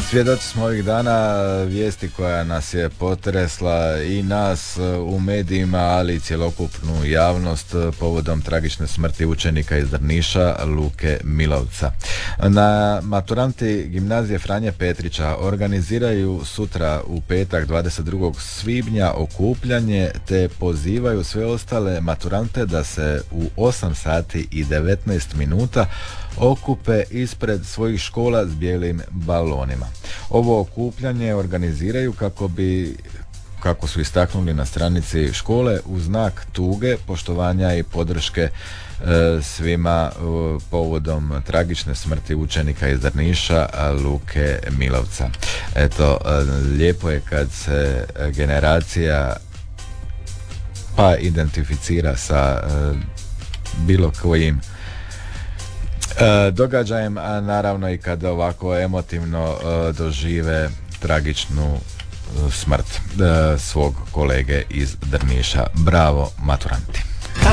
Svjedoci smo ovih dana vijesti koja nas je potresla i nas u medijima, ali i cjelokupnu javnost povodom tragične smrti učenika iz Drniša, Luke Milovca. Na maturanti gimnazije Franje Petrića organiziraju sutra u petak 22. svibnja okupljanje te pozivaju sve ostale maturante da se u 8 sati i 19 minuta okupe ispred svojih škola s bijelim balonima. Ovo okupljanje organiziraju kako su istaknuli na stranici škole, u znak tuge, poštovanja i podrške svima povodom tragične smrti učenika iz Drniša, Luke Milovca. Eto, lijepo je kad se generacija pa identificira sa bilo kojim događajem, a naravno i kada ovako emotivno dožive tragičnu smrt svog kolege iz Drniša. Bravo, maturanti!